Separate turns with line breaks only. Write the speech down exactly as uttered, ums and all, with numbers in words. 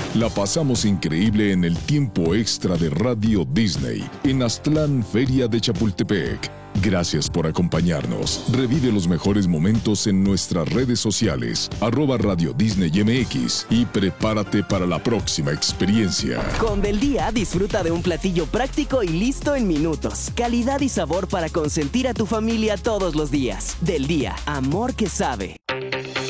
La pasamos increíble en el tiempo extra de Radio Disney en Aztlán, Feria de Chapultepec. Gracias por acompañarnos. Revive los mejores momentos en nuestras redes sociales, arroba Radio Disney M X, y prepárate para la próxima experiencia.
Con Del Día, disfruta de un platillo práctico y listo en minutos. Calidad y sabor para consentir a tu familia todos los días. Del Día, amor que sabe.